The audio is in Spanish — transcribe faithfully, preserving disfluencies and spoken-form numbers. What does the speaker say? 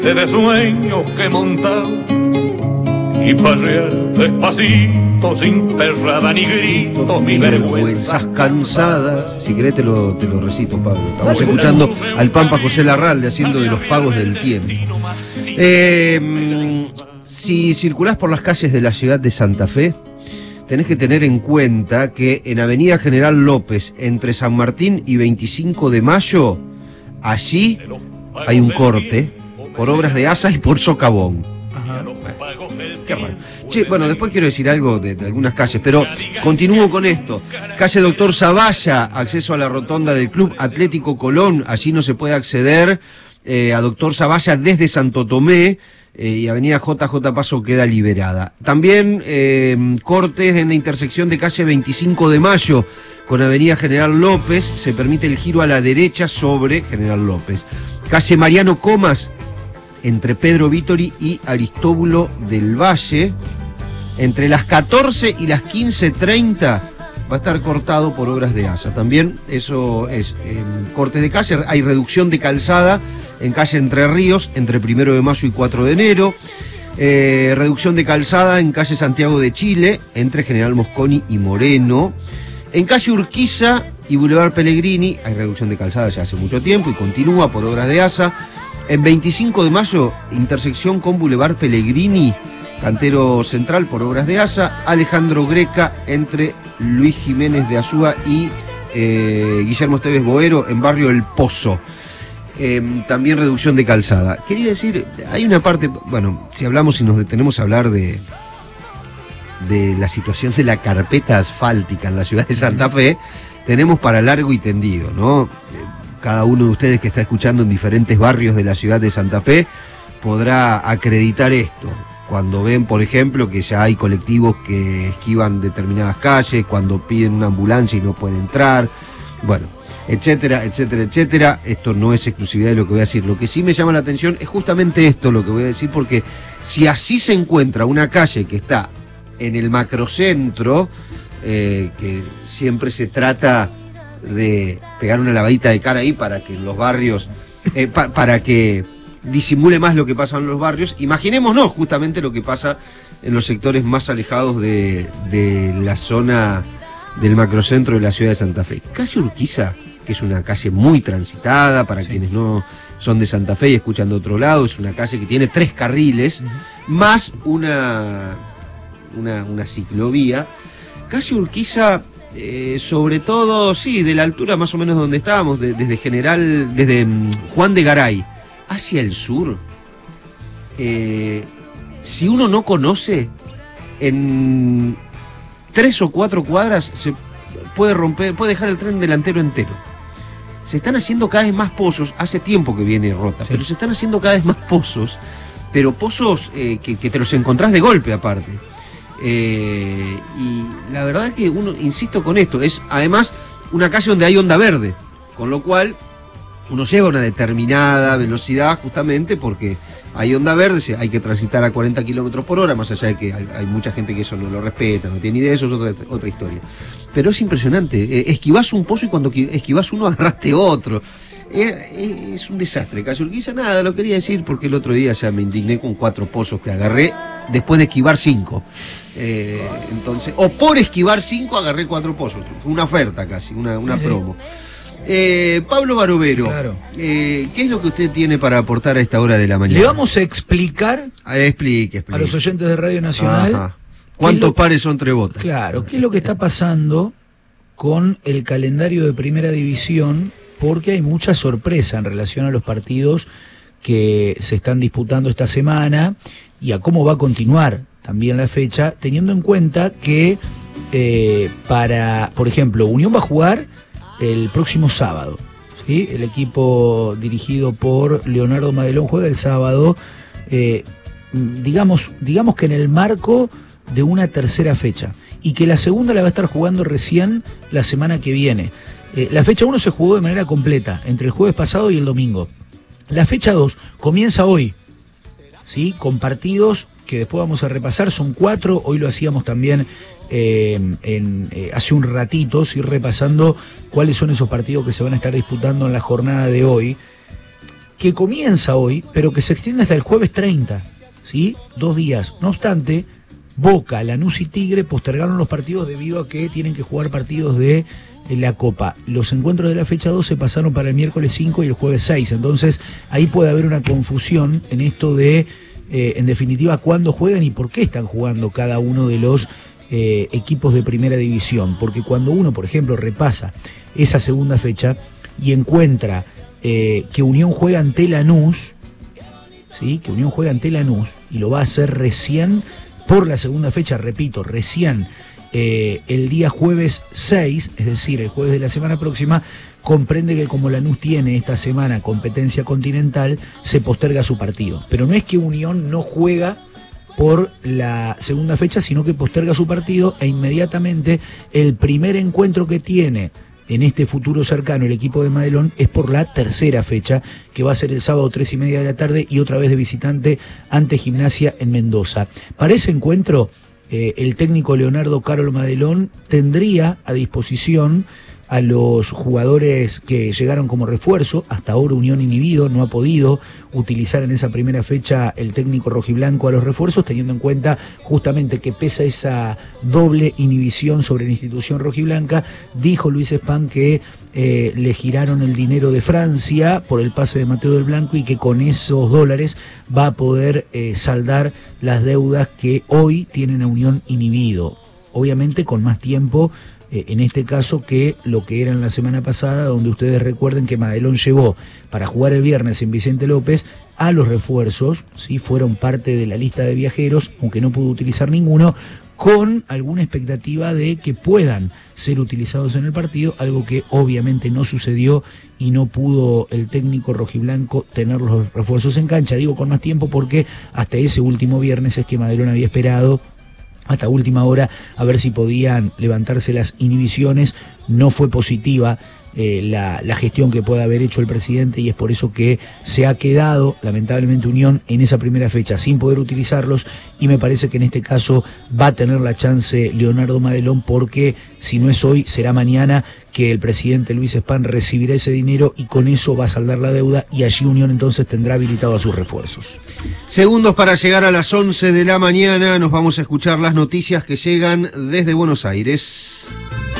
de sueños que he montado y pasear despacito sin perrada ni grito mi vergüenza cansada. Si querés te lo, te lo recito, Pablo. Estamos escuchando al Pampa José Larralde haciendo de los pagos del tiempo. Eh, si circulás por las calles de la ciudad de Santa Fe, tenés que tener en cuenta que en Avenida General López, entre San Martín y veinticinco de mayo, allí hay un corte por obras de ASA y por socavón. Ajá. Bueno, qué raro. Che, bueno, después quiero decir algo de, de algunas calles, pero continúo con esto. Calle Doctor Zavalla, acceso a la rotonda del Club Atlético Colón, allí no se puede acceder eh, a Doctor Zavalla desde Santo Tomé, eh, y Avenida J J Paso queda liberada. También eh, cortes en la intersección de calle veinticinco de mayo con Avenida General López, se permite el giro a la derecha sobre General López. Calle Mariano Comas, entre Pedro Vítori y Aristóbulo del Valle, entre las catorce y las quince treinta va a estar cortado por obras de ASA. También eso es eh, cortes de calle, hay reducción de calzada en calle Entre Ríos, entre primero de mayo y cuatro de enero, eh, reducción de calzada en calle Santiago de Chile, entre General Mosconi y Moreno, en calle Urquiza y Boulevard Pellegrini, hay reducción de calzada ya hace mucho tiempo y continúa por obras de ASA. En veinticinco de mayo, intersección con Boulevard Pellegrini, Cantero Central por obras de ASA, Alejandro Greca entre Luis Jiménez de Azúa y eh, Guillermo Esteves Boero en barrio El Pozo. Eh, también reducción de calzada. Quería decir, hay una parte, bueno, si hablamos y nos detenemos a hablar de, de la situación de la carpeta asfáltica en la ciudad de Santa Fe, tenemos para largo y tendido, ¿no? Cada uno de ustedes que está escuchando en diferentes barrios de la ciudad de Santa Fe podrá acreditar esto. Cuando ven, por ejemplo, que ya hay colectivos que esquivan determinadas calles, cuando piden una ambulancia y no puede entrar, bueno, etcétera, etcétera, etcétera. Esto no es exclusividad de lo que voy a decir. Lo que sí me llama la atención es justamente esto, lo que voy a decir, porque si así se encuentra una calle que está en el macrocentro, eh, que siempre se trata de pegar una lavadita de cara ahí para que en los barrios, eh, pa, para que disimule más lo que pasa en los barrios, imaginémonos justamente lo que pasa en los sectores más alejados de, de la zona del macrocentro de la ciudad de Santa Fe. Calle Urquiza, que es una calle muy transitada para sí. Quienes no son de Santa Fe y escuchan de otro lado, es una calle que tiene tres carriles, uh-huh. más una, una, una ciclovía. Calle Urquiza, Eh, sobre todo, sí, de la altura más o menos donde estábamos, de, desde General, desde um, Juan de Garay hacia el sur, eh, si uno no conoce, en tres o cuatro cuadras se puede romper, puede dejar el tren delantero entero. Se están haciendo cada vez más pozos, hace tiempo que viene rota, sí. pero se están haciendo cada vez más pozos, pero pozos eh, que, que te los encontrás de golpe aparte. Eh, y la verdad que uno, insisto con esto, es además una calle donde hay onda verde, con lo cual uno lleva una determinada velocidad justamente porque hay onda verde, hay que transitar a cuarenta kilómetros por hora, más allá de que hay, hay mucha gente que eso no lo respeta, no tiene idea, eso es otra, otra historia. Pero es impresionante, eh, esquivás un pozo y cuando esquivás uno agarraste otro. Eh, es un desastre. Calle Urquiza, nada, lo quería decir porque el otro día ya me indigné con cuatro pozos que agarré después de esquivar cinco. Eh, entonces, o por esquivar cinco agarré cuatro pozos. Fue una oferta casi, una, una sí, promo. Sí. Eh, Pablo Barovero, claro. eh, ¿qué es lo que usted tiene para aportar a esta hora de la mañana? Le vamos a explicar ah, explique, explique. a los oyentes de Radio Nacional. Ajá. ¿Cuántos lo... pares son tres botas? Claro, ¿qué es lo que está pasando con el calendario de Primera División? Porque hay mucha sorpresa en relación a los partidos que se están disputando esta semana y a cómo va a continuar también la fecha, teniendo en cuenta que eh, para, por ejemplo, Unión va a jugar el próximo sábado, ¿sí? El equipo dirigido por Leonardo Madelón juega el sábado, eh, digamos, digamos que en el marco de una tercera fecha, y que la segunda la va a estar jugando recién la semana que viene. Eh, la fecha uno se jugó de manera completa, entre el jueves pasado y el domingo. La fecha dos comienza hoy, ¿sí? Con partidos que después vamos a repasar, son cuatro, hoy lo hacíamos también eh, en, eh, hace un ratito, ¿sí? Repasando cuáles son esos partidos que se van a estar disputando en la jornada de hoy. que comienza hoy, pero que se extiende hasta el jueves treinta, ¿sí? Dos días. No obstante, Boca, Lanús y Tigre postergaron los partidos debido a que tienen que jugar partidos de la Copa. Los encuentros de la fecha dos se pasaron para el miércoles cinco y el jueves seis, entonces ahí puede haber una confusión en esto de, eh, en definitiva, cuándo juegan y por qué están jugando cada uno de los eh, equipos de primera división, porque cuando uno, por ejemplo, repasa esa segunda fecha y encuentra eh, que Unión juega ante Lanús, ¿sí? que Unión juega ante Lanús y lo va a hacer recién por la segunda fecha, repito, recién Eh, el día jueves seis, es decir, el jueves de la semana próxima, comprende que como Lanús tiene esta semana competencia continental, se posterga su partido. Pero no es que Unión no juega por la segunda fecha, sino que posterga su partido e inmediatamente el primer encuentro que tiene en este futuro cercano el equipo de Madelón es por la tercera fecha, que va a ser el sábado tres y media de la tarde y otra vez de visitante ante Gimnasia en Mendoza. Para ese encuentro, Eh, el técnico Leonardo Carol Madelón tendría a disposición a los jugadores que llegaron como refuerzo. Hasta ahora Unión inhibido, no ha podido utilizar en esa primera fecha el técnico rojiblanco a los refuerzos, teniendo en cuenta justamente que pesa esa doble inhibición sobre la institución rojiblanca. Dijo Luis Spam que eh, le giraron el dinero de Francia por el pase de Mateo del Blanco y que con esos dólares va a poder eh, saldar las deudas que hoy tienen a Unión inhibido. Obviamente con más tiempo, eh, en este caso, que lo que era en la semana pasada, donde ustedes recuerden que Madelón llevó para jugar el viernes en Vicente López a los refuerzos, ¿sí? Fueron parte de la lista de viajeros, aunque no pudo utilizar ninguno, con alguna expectativa de que puedan ser utilizados en el partido, algo que obviamente no sucedió y no pudo el técnico rojiblanco tener los refuerzos en cancha. Digo con más tiempo porque hasta ese último viernes es que Madelón había esperado hasta última hora a ver si podían levantarse las inhibiciones. No fue positiva eh, la, la gestión que pueda haber hecho el presidente y es por eso que se ha quedado lamentablemente Unión en esa primera fecha sin poder utilizarlos, y me parece que en este caso va a tener la chance Leonardo Madelón, porque si no es hoy será mañana que el presidente Luis Spam recibirá ese dinero y con eso va a saldar la deuda y allí Unión entonces tendrá habilitado a sus refuerzos. Segundos para llegar a las once de la mañana, nos vamos a escuchar las noticias que llegan desde Buenos Aires.